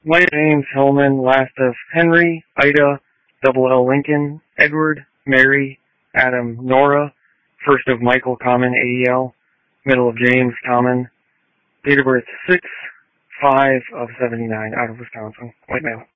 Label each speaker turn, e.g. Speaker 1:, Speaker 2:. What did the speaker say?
Speaker 1: White James Hillman, last of Henry, Ida, double L Lincoln, Edward, Mary, Adam, Nora, first of Michael, common, AEL, middle of James, common, date of birth 6/5/79, out of Wisconsin, white male.